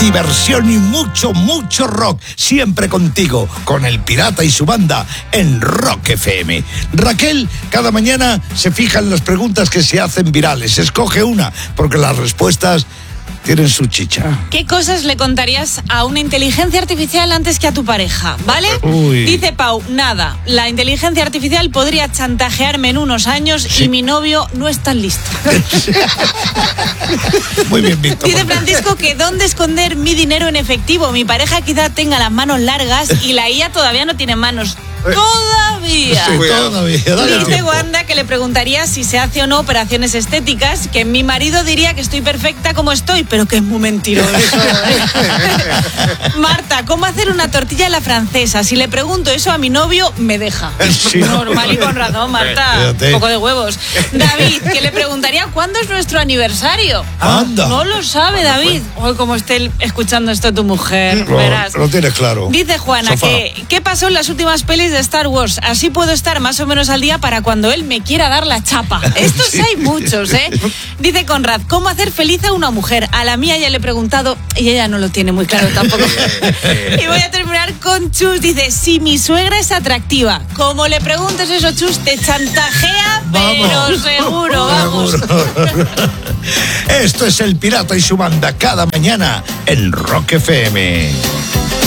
diversión y mucho, mucho rock. Siempre contigo, con El Pirata y su banda en Rock FM. Raquel cada mañana se fija en las preguntas que se hacen virales. Escoge una, porque las respuestas tienen su chicha. ¿Qué cosas le contarías a una inteligencia artificial antes que a tu pareja? ¿Vale? Uy. Dice Pau, nada, la inteligencia artificial podría chantajearme en unos años y mi novio no es tan listo. Muy bien, Víctor. Dice Francisco que dónde esconder mi dinero en efectivo. Mi pareja quizá tenga las manos largas y la IA todavía no tiene manos. Todavía. Sí, todavía. Dale Dice tiempo. Wanda que le preguntaría si se hace o no operaciones estéticas, que mi marido diría que estoy perfecta como estoy, pero que es muy mentiroso. Marta, ¿cómo hacer una tortilla a la francesa? Si le pregunto eso a mi novio, me deja. Sí. Normal y con razón, Marta. Fíjate. Un poco de huevos. David, que le preguntaría cuándo es nuestro aniversario. Anda. No lo sabe, David. Hoy como esté escuchando esto tu mujer, verás. Lo tienes claro. Dice Juana Sofá. que ¿qué pasó en las últimas pelis de Star Wars? Así puedo estar más o menos al día para cuando él me quiera dar la chapa. Estos Sí. hay muchos, ¿eh? Dice Conrad, ¿cómo hacer feliz a una mujer? A la mía ya le he preguntado y ella no lo tiene muy claro tampoco. Y voy a terminar con Chus. Dice, si mi suegra es atractiva, como le preguntes eso, Chus, te chantajea, pero Vamos. seguro, vamos. Seguro. Esto es El Pirata y su banda cada mañana en Rock FM.